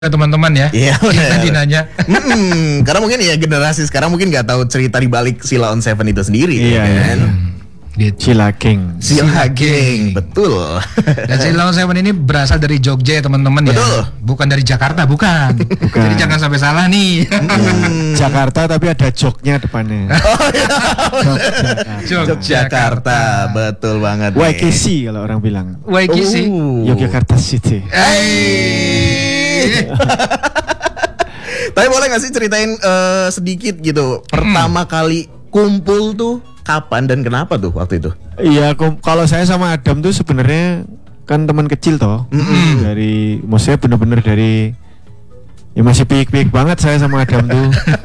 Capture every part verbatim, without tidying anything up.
teman-teman ya. Iya Nanti nanya. Hmm, karena mungkin ya generasi sekarang mungkin nggak tahu cerita di balik Sheila on Seven itu sendiri. Iya, kan? Gitu. Sheila Gang. Sheila Gang, betul. Dan Sheila on Seven ini berasal dari Jogja ya teman-teman ya. Betul. Bukan dari Jakarta, bukan. Bukan. Jadi jangan sampai salah nih. Hmm. Jakarta tapi ada joknya depannya. Oh iya. Jogjakarta. Jakarta, betul banget. Y K C kalau orang bilang. Y K C. Oh. Yogyakarta City. Eh. Tapi boleh gak sih ceritain uh, sedikit gitu, pertama kali kumpul tuh kapan dan kenapa tuh waktu itu? Iya, kom- kalau saya sama Adam tuh sebenarnya kan teman kecil toh. Mm-hmm. Dari maksudnya bener-bener dari ya masih piik-piik banget saya sama Adam tuh.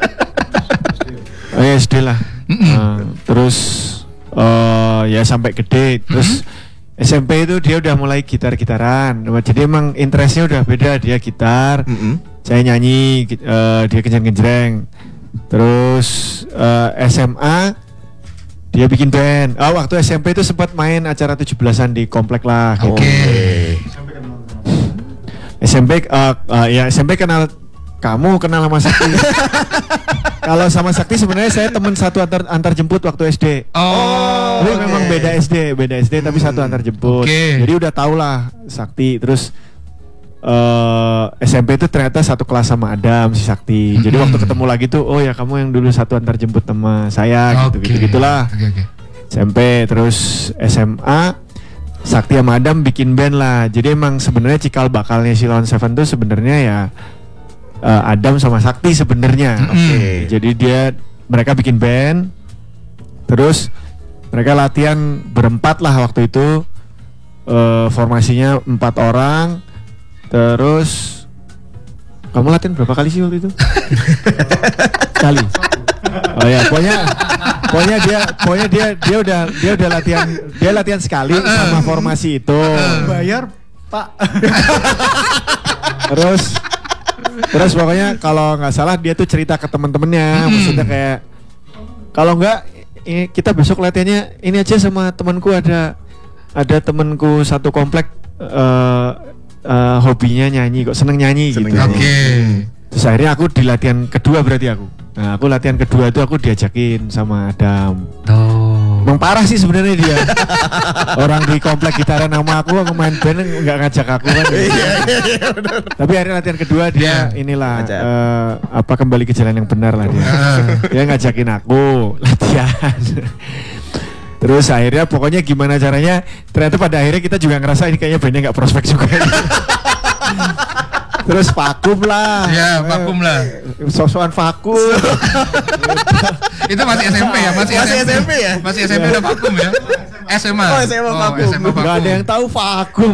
Oh ya S D lah. Nah, terus uh, ya sampai gede, terus S M P itu dia udah mulai gitar-gitaran. Jadi emang interestnya udah beda, dia gitar, Mm-hmm. saya nyanyi, uh, dia kenceng-kenceng. Terus uh, S M A dia bikin band. Oh, waktu S M P itu sempat main acara tujuh belasan di komplek lah. Oke. Okay. S M P uh, uh, ya S M P kenal kamu, kenal sama Sakti. Kalau sama Sakti sebenarnya saya teman satu antar antar jemput waktu S D. Oh. Tapi okay. memang beda S D, beda S D tapi satu antar jemput. Okay. Jadi udah tau lah Sakti. Terus uh, S M P itu ternyata satu kelas sama Adam si Sakti. Jadi waktu ketemu lagi tuh, oh ya kamu yang dulu satu antar jemput sama saya gitu, Oke. gitu gitulah. Oke, oke. S M P terus S M A Sakti sama Adam bikin band lah. Jadi emang sebenarnya cikal bakalnya Sheila on Seven tuh sebenarnya ya uh, Adam sama Sakti sebenarnya. Mm-hmm. Oke. Jadi dia mereka bikin band, terus mereka latihan berempat lah waktu itu, uh, formasinya empat orang. Terus kamu latihan berapa kali sih waktu itu? Kali. Oh ya, pokoknya pokoknya dia pokoknya dia dia udah dia udah latihan dia latihan sekali sama formasi itu. Bayar Pak. Terus terus pokoknya kalau nggak salah dia tuh cerita ke teman-temannya, maksudnya kayak kalau nggak ini kita besok latihannya ini aja sama temanku, ada ada temanku satu komplek uh, uh, hobinya nyanyi kok, seneng nyanyi Seneng gitu. nyanyi. Oke. Terus akhirnya aku di latihan kedua berarti aku. Nah, aku latihan kedua itu aku diajakin sama Adam. Oh. Emang parah sih sebenarnya dia. Orang di komplek gitaran sama aku, aku main band nggak ngajak aku kan. Tapi akhirnya latihan kedua dia Yeah. inilah Ngajak. eh, apa kembali ke jalan yang benar lah dia. Dia ngajakin aku latihan. Terus akhirnya pokoknya gimana caranya, ternyata pada akhirnya kita juga ngerasa ini kayaknya bandnya nggak prospek juga. Terus vakum lah. Ya, vakum lah. Sosokan vakum. Itu masih S M P ya? Masih, Masih S M P ya? Masih S M P udah vakum ya? S M A. Oh, S M A vakum. S M A vakum. Gak ada yang tahu vakum.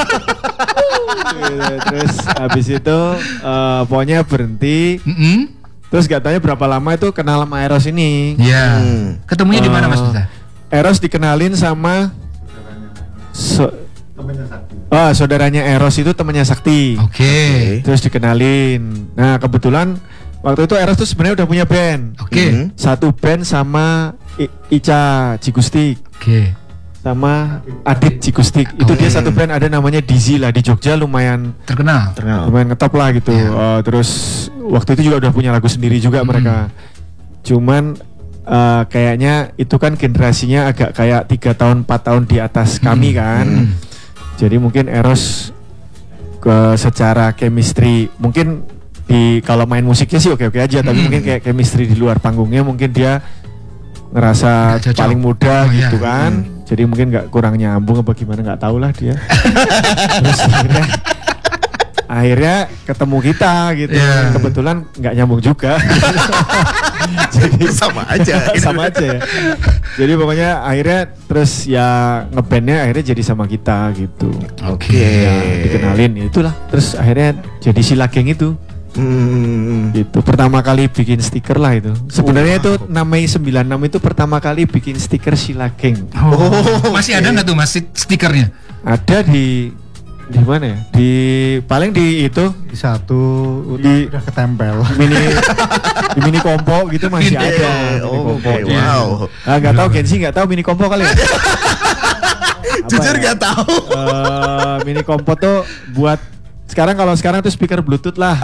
Gitu. Terus habis itu uh, pokoknya berhenti. Mm-mm. Terus gak tanya berapa lama itu kenal sama Eros ini. Ya. Hmm. Ketemunya di mana Mas Uh, Bisa? Eros dikenalin sama so- Oh, saudaranya Eros itu temannya Sakti. Oke. Terus dikenalin. Nah, kebetulan waktu itu Eros tuh sebenarnya udah punya band. Oke. Mhm. Satu band sama I- Ica Cikustik Oke. sama Adit Cikustik. Itu dia satu band ada namanya Dizzy lah di Jogja, lumayan Terkenal. Terkenal. lumayan ngetop lah gitu. Iya. Uh, terus waktu itu juga udah punya lagu sendiri juga Hmm. mereka. Cuman uh, kayaknya itu kan generasinya agak kayak tiga tahun empat tahun di atas kami kan. Hmm. Jadi mungkin Eros ke secara chemistry mungkin di kalau main musiknya sih oke-oke aja, tapi Hmm. mungkin kayak chemistry di luar panggungnya mungkin dia ngerasa Nggak cocok. paling muda Oh, gitu iya. kan. Jadi mungkin nggak kurang nyambung apa gimana nggak tahu lah dia. Terus akhirnya, akhirnya ketemu kita gitu. Iya. Kebetulan nggak nyambung juga. Jadi Sama aja. sama aja ya. Jadi pokoknya akhirnya terus ya ngebandnya akhirnya jadi sama kita gitu. Oke. Ya, dikenalin ya itulah. Terus akhirnya jadi Sheila Gang itu. Hmm. Gitu. Pertama kali bikin stiker lah itu. Sebenarnya itu enam Mei sembilan puluh enam itu pertama kali bikin stiker Sheila Gang. Oh. Masih ada nggak tuh Mas stikernya? Ada di di mana ya? Di paling di itu Di satu Di- udah ketempel. mini di mini kompo gitu masih Mini- ada. Mini Oh, kompo. oke. Iya. Wow. Ah, nggak tahu Gensi nggak tahu mini kompo kali ya? Jujur ya? gak tahu. Eh, mini kompo tuh buat Sekarang kalau sekarang tuh speaker Bluetooth lah.